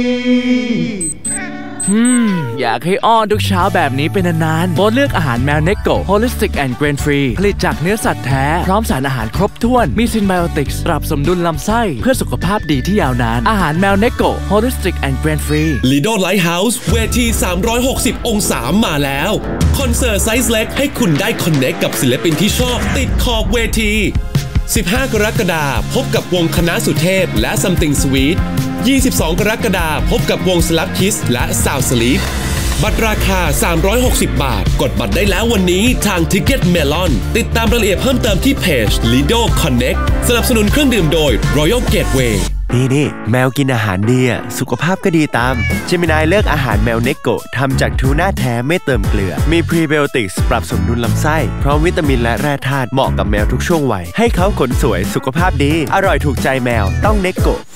อยากให้อ้อนทุกเช้าแบบนี้เป็นนานๆโบสเลือกอาหารแมวเนโก Holistic and Grain Free ผลิตจากเนื้อสัตว์แท้พร้อมสารอาหารครบถ้วนมีซินไบโอติกส์ปรับสมดุลลำไส้เพื่อสุขภาพดีที่ยาวนานอาหารแมวเนโก Holistic and Grain Free Lido Lighthouse เวที360องศามาแล้วคอนเสิร์ตไซส์เล็กให้คุณได้คอนเนคกับศิลปินที่ชอบติดขอบเวที15 กรกฎาคมพบกับวงคณะสุเทพและ Something Sweet 22 กรกฎาคมพบกับวง Slap Kiss และ Sound Sleep บัตรราคา360 บาทกดบัตรได้แล้ววันนี้ทาง Ticket Melon ติดตามรายละเอียดเพิ่มเติมที่เพจ Lido Connect สนับสนุนเครื่องดื่มโดย Royal Gateway นี่แมวกินอาหารดีสุขภาพก็ดีตามเจมินายเลือกอาหารแมวเนโกทำจากทูน่าแท้ไม่เติมเกลือมีพรีไบโอติกส์ปรับสมดุลลำไส้พร้อมวิตามินและแร่ธาตุเหมาะกับแมวทุกช่วงวัยให้เขาขนสวยสุขภาพดีอร่อยถูกใจแมวต้องเนโก